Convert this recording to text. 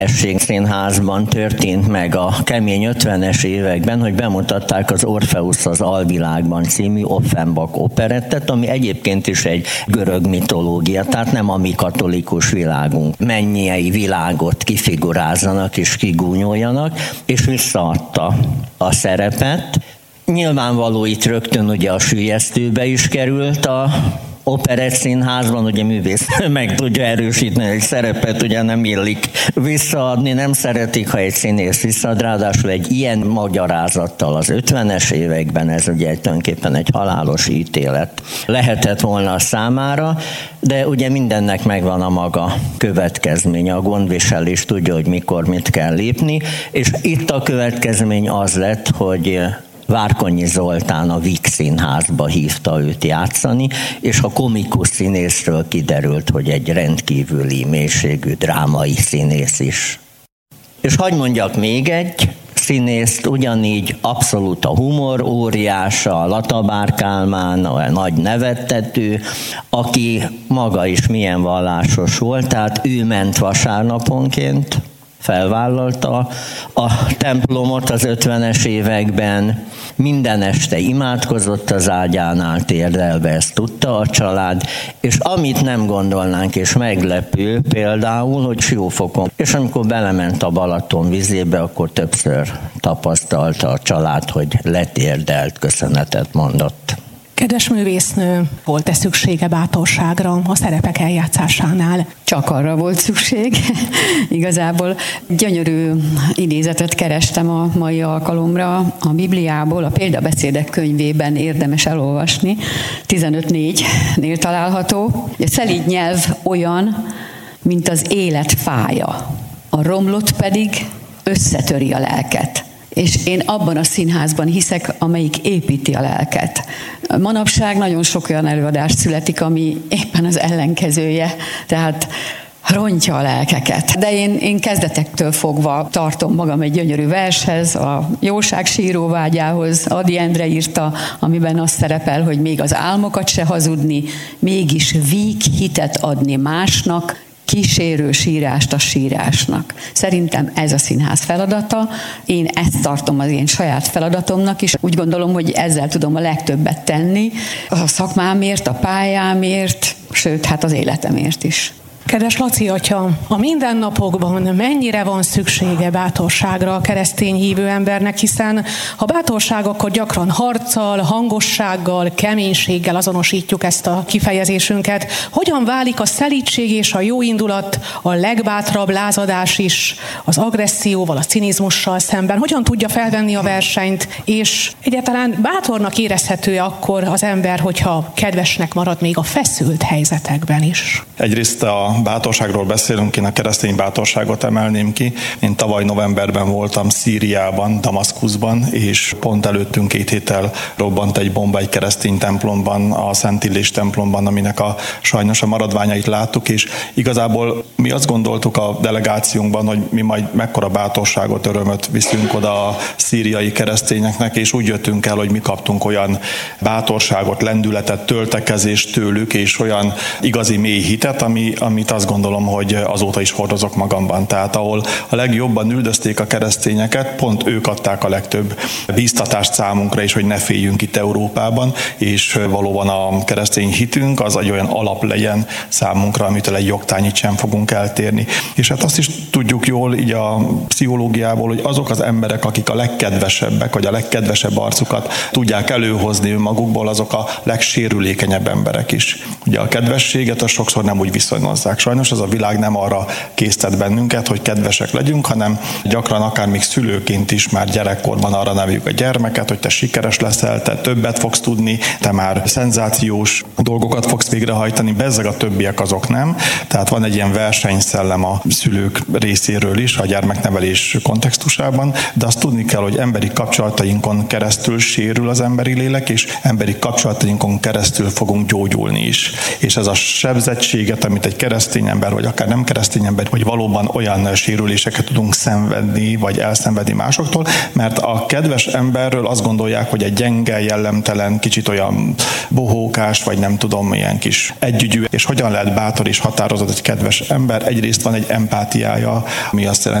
Színházban történt meg a kemény 50-es években, hogy bemutatták az Orfeusz az Alvilágban című Offenbach operettet, ami egyébként is egy görög mitológia, tehát nem a mi katolikus világunk. Mennyei világot kifigurázzanak és kigúnyoljanak, és visszaadta a szerepet. Nyilvánvaló itt rögtön ugye a süllyesztőbe is került a Operettszínházban, ugye művész meg tudja erősíteni egy szerepet, ugye nem illik visszaadni, nem szeretik, ha egy színész visszaad, ráadásul egy ilyen magyarázattal az 50-es években, ez ugye tulajdonképpen egy halálos ítélet lehetett volna a számára, de ugye mindennek megvan a maga következménye, a gondviselés tudja, hogy mikor mit kell lépni, és itt a következmény az lett, hogy Várkonyi Zoltán a Víg Színházba hívta őt játszani, és a komikus színészről kiderült, hogy egy rendkívüli mélységű drámai színész is. És hadd mondjak még egy színészt, ugyanígy abszolút a humor óriása, Latabár Kálmán, a nagy nevettető, aki maga is milyen vallásos volt, tehát ő ment vasárnaponként, felvállalta a templomot az 50-es években, minden este imádkozott az ágyánál térdelve, ezt tudta a család, és amit nem gondolnánk, és meglepő például, hogy Siófokon, és amikor belement a Balaton vizébe, akkor többször tapasztalta a család, hogy letérdelt, köszönetet mondott. Kedves művésznő, volt-e szüksége bátorságra a szerepek eljátszásánál? Csak arra volt szükség. Igazából gyönyörű idézetet kerestem a mai alkalomra a Bibliából, a Példabeszédek könyvében érdemes elolvasni, 15:4-nél található. A szelíd nyelv olyan, mint az élet fája, a romlott pedig összetöri a lelket. És én abban a színházban hiszek, amelyik építi a lelket. Manapság nagyon sok olyan előadás születik, ami éppen az ellenkezője, tehát rontja a lelkeket. De én kezdetektől fogva tartom magam egy gyönyörű vershez, a Jóság síróvágyához, Ady Endre írta, amiben az szerepel, hogy még az álmokat se hazudni, mégis víg hitet adni másnak, kísérő sírást a sírásnak. Szerintem ez a színház feladata. Én ezt tartom az én saját feladatomnak is. Úgy gondolom, hogy ezzel tudom a legtöbbet tenni. A szakmámért, a pályámért, sőt, hát az életemért is. Kedves Laci atya, a mindennapokban mennyire van szüksége bátorságra a keresztény hívő embernek, hiszen ha bátorság, akkor gyakran harccal, hangossággal, keménységgel azonosítjuk ezt a kifejezésünket. Hogyan válik a szelídség és a jó indulat, a legbátrabb lázadás is az agresszióval, a cinizmussal szemben? Hogyan tudja felvenni a versenyt, és egyáltalán bátornak érezhető akkor az ember, hogyha kedvesnek marad még a feszült helyzetekben is? Egyrészt a bátorságról beszélünk, én a keresztény bátorságot emelném ki. Én tavaly novemberben voltam Szíriában, Damaszkuszban, és pont előttünk 2 héttel robbant egy bomba egy keresztény templomban, a Szent Illés templomban, aminek sajnos a maradványait láttuk, és igazából mi azt gondoltuk a delegációnkban, hogy mi majd mekkora bátorságot, örömöt viszünk oda a szíriai keresztényeknek, és úgy jöttünk el, hogy mi kaptunk olyan bátorságot, lendületet, töltekezést tőlük, és olyan igazi mély hitet, amit azt gondolom, hogy azóta is hordozok magamban. Tehát ahol a legjobban üldözték a keresztényeket, pont ők adták a legtöbb bíztatást számunkra is, hogy ne féljünk itt Európában, és valóban a keresztény hitünk az egy olyan alap legyen számunkra, amitől egy jogtányit sem fogunk eltérni. És hát azt is tudjuk jól így a pszichológiából, hogy azok az emberek, akik a legkedvesebbek, vagy a legkedvesebb arcukat tudják előhozni önmagukból, azok a legsérülékenyebb emberek is. Ugye a kedvességet az sokszor nem úgy viszonylazzák. Sajnos ez a világ nem arra késztet bennünket, hogy kedvesek legyünk, hanem gyakran akár még szülőként is már gyerekkorban arra neveljük a gyermeket, hogy te sikeres leszel, te többet fogsz tudni, te már szenzációs dolgokat fogsz végrehajtani, bezzeg a többiek azok nem. Tehát van egy ilyen versenyszellem a szülők részéről is, a gyermeknevelés kontextusában, de azt tudni kell, hogy emberi kapcsolatainkon keresztül sérül az emberi lélek, és emberi kapcsolatainkon keresztül fogunk gyógyulni is. És ez a sebzettséget, amit egy keresztény keresztény ember, vagy akár nem keresztény ember, hogy valóban olyan sérüléseket tudunk szenvedni, vagy elszenvedni másoktól, mert a kedves emberről azt gondolják, hogy egy gyenge, jellemtelen, kicsit olyan bohókás, vagy nem tudom, ilyen kis együgyű, és hogyan lehet bátor és határozott egy kedves ember. Egyrészt van egy empátiája, ami azt jelenti,